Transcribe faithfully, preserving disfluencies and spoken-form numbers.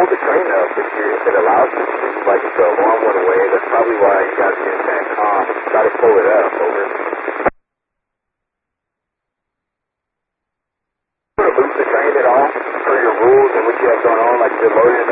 pulled the train up if, you, if it allows you to. Like if the alarm went away, that's probably why you guys are getting that calm. Try to pull it up, over. Lose the train at all for your rules and what you have going on, like the loading